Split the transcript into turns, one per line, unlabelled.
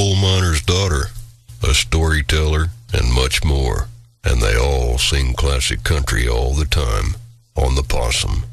coal miner's daughter, a storyteller, and much more. And they all sing classic country all the time on the Possum.